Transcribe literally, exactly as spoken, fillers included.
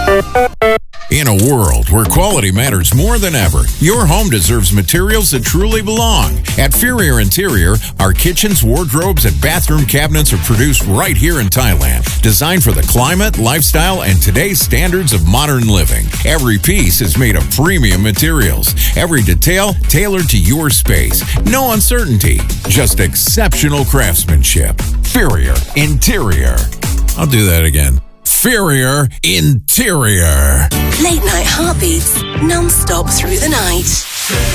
In a world where quality matters more than ever, your home deserves materials that truly belong. At Furrier Interior, our kitchens, wardrobes, and bathroom cabinets are produced right here in Thailand, designed for the climate, lifestyle, and today's standards of modern living. Every piece is made of premium materials. Every detail tailored to your space. No uncertainty, just exceptional craftsmanship. Furrier Interior. I'll do that again. Furrier Interior. Late night heartbeats, non-stop through the night.